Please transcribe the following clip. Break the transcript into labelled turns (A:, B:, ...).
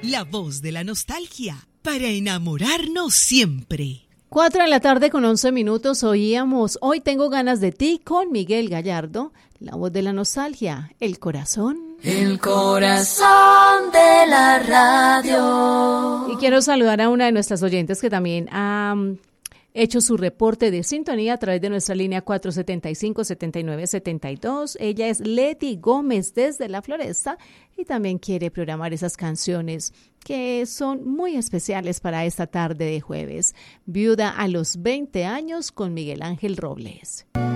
A: la voz de la nostalgia, para enamorarnos siempre.
B: 4:11 oíamos Hoy tengo ganas de ti con Miguel Gallardo, la voz de la nostalgia, el corazón
C: de la radio.
B: Y quiero saludar a una de nuestras oyentes que también ha hecho su reporte de sintonía a través de nuestra línea 475-7972. Ella es Leti Gómez desde La Floresta y también quiere programar esas canciones que son muy especiales para esta tarde de jueves. Viuda a los 20 años con Miguel Ángel Robles.